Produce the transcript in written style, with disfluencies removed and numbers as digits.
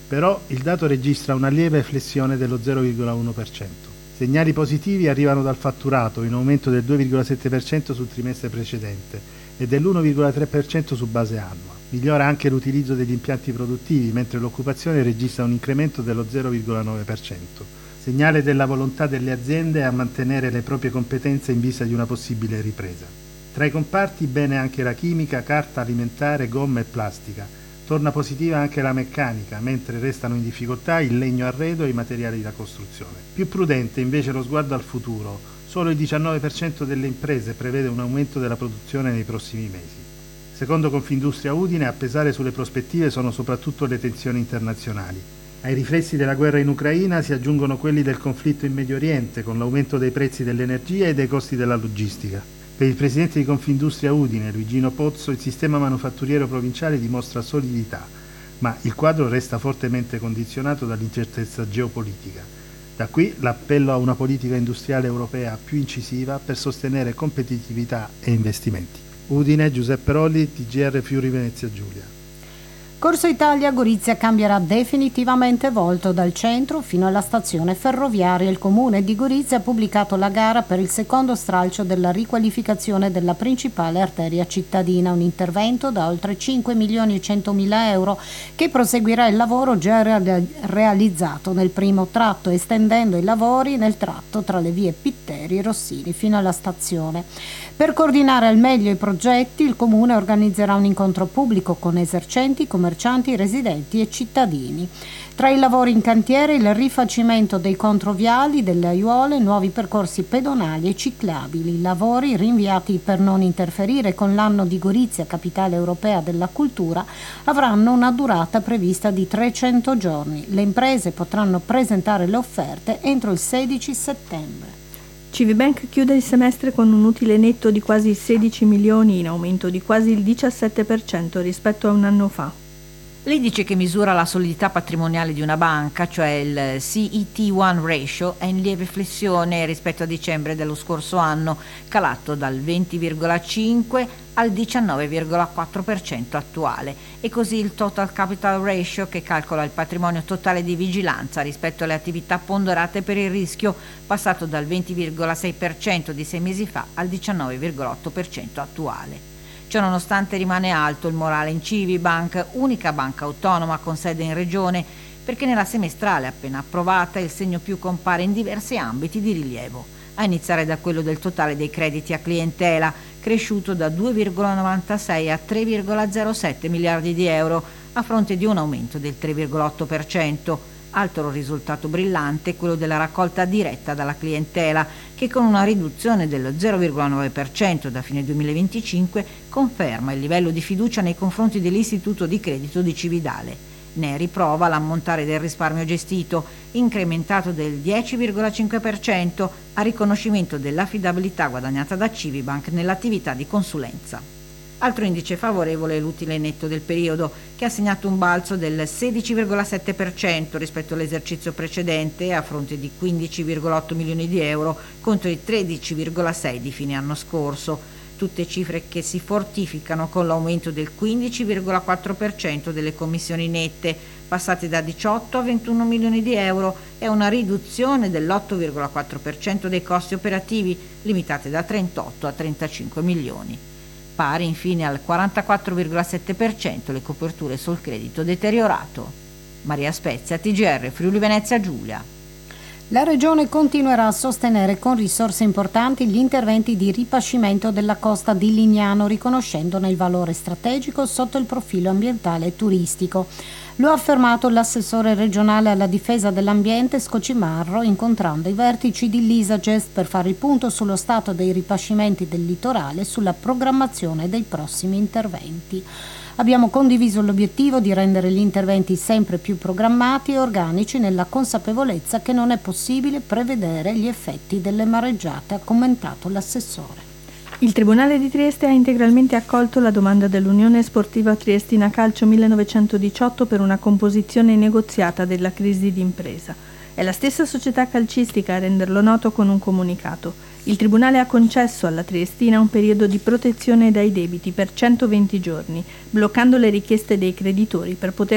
però il dato registra una lieve flessione dello 0,1%. Segnali positivi arrivano dal fatturato, in aumento del 2,7% sul trimestre precedente e dell'1,3% su base annua. Migliora anche l'utilizzo degli impianti produttivi, mentre l'occupazione registra un incremento dello 0,9%. Segnale della volontà delle aziende a mantenere le proprie competenze in vista di una possibile ripresa. Tra i comparti bene anche la chimica, carta alimentare, gomma e plastica. Torna positiva anche la meccanica, mentre restano in difficoltà il legno arredo e i materiali da costruzione. Più prudente invece lo sguardo al futuro. Solo il 19% delle imprese prevede un aumento della produzione nei prossimi mesi. Secondo Confindustria Udine, a pesare sulle prospettive sono soprattutto le tensioni internazionali. Ai riflessi della guerra in Ucraina si aggiungono quelli del conflitto in Medio Oriente, con l'aumento dei prezzi dell'energia e dei costi della logistica. Per il presidente di Confindustria Udine, Luigino Pozzo, il sistema manufatturiero provinciale dimostra solidità, ma il quadro resta fortemente condizionato dall'incertezza geopolitica. Da qui l'appello a una politica industriale europea più incisiva per sostenere competitività e investimenti. Udine, Giuseppe Rolli, TGR Friuli Venezia Giulia. Corso Italia Gorizia cambierà definitivamente volto dal centro fino alla stazione ferroviaria. Il comune di Gorizia ha pubblicato la gara per il secondo stralcio della riqualificazione della principale arteria cittadina, un intervento da oltre 5 milioni e 100 mila euro che proseguirà il lavoro già realizzato nel primo tratto, estendendo i lavori nel tratto tra le vie Pitteri e Rossini fino alla stazione. Per coordinare al meglio i progetti, il comune organizzerà un incontro pubblico con esercenti, commercianti, residenti e cittadini. Tra i lavori in cantiere il rifacimento dei controviali, delle aiuole, nuovi percorsi pedonali e ciclabili, lavori rinviati per non interferire con l'anno di Gorizia, capitale europea della cultura, avranno una durata prevista di 300 giorni. Le imprese potranno presentare le offerte entro il 16 settembre. Civibank chiude il semestre con un utile netto di quasi 16 milioni, in aumento di quasi il 17% rispetto a un anno fa. L'indice che misura la solidità patrimoniale di una banca, cioè il CET1 ratio, è in lieve flessione rispetto a dicembre dello scorso anno, calato dal 20,5 al 19,4% attuale, e così il total capital ratio, che calcola il patrimonio totale di vigilanza rispetto alle attività ponderate per il rischio, passato dal 20,6% di 6 mesi fa al 19,8% attuale. Ciononostante rimane alto il morale in Civibank, unica banca autonoma con sede in regione, perché nella semestrale appena approvata il segno più compare in diversi ambiti di rilievo, a iniziare da quello del totale dei crediti a clientela, cresciuto da 2,96 a 3,07 miliardi di euro, a fronte di un aumento del 3,8%. Altro risultato brillante è quello della raccolta diretta dalla clientela, che con una riduzione dello 0,9% da fine 2025 conferma il livello di fiducia nei confronti dell'istituto di credito di Cividale. Ne è riprova l'ammontare del risparmio gestito, incrementato del 10,5% a riconoscimento dell'affidabilità guadagnata da Civibank nell'attività di consulenza. Altro indice favorevole è l'utile netto del periodo, che ha segnato un balzo del 16,7% rispetto all'esercizio precedente, a fronte di 15,8 milioni di euro contro i 13,6 di fine anno scorso. Tutte cifre che si fortificano con l'aumento del 15,4% delle commissioni nette, passate da 18 a 21 milioni di euro, e una riduzione dell'8,4% dei costi operativi, limitate da 38 a 35 milioni. Pari infine al 44,7% le coperture sul credito deteriorato. Maria Spezia, TGR Friuli Venezia Giulia. La Regione continuerà a sostenere con risorse importanti gli interventi di ripascimento della costa di Lignano, riconoscendone il valore strategico sotto il profilo ambientale e turistico. Lo ha affermato l'assessore regionale alla difesa dell'ambiente Scocimarro, incontrando i vertici di l'ISAGEST per fare il punto sullo stato dei ripascimenti del litorale e sulla programmazione dei prossimi interventi. Abbiamo condiviso l'obiettivo di rendere gli interventi sempre più programmati e organici, nella consapevolezza che non è possibile prevedere gli effetti delle mareggiate, ha commentato l'assessore. Il Tribunale di Trieste ha integralmente accolto la domanda dell'Unione Sportiva Triestina Calcio 1918 per una composizione negoziata della crisi d'impresa. È la stessa società calcistica a renderlo noto con un comunicato. Il Tribunale ha concesso alla Triestina un periodo di protezione dai debiti per 120 giorni, bloccando le richieste dei creditori per poter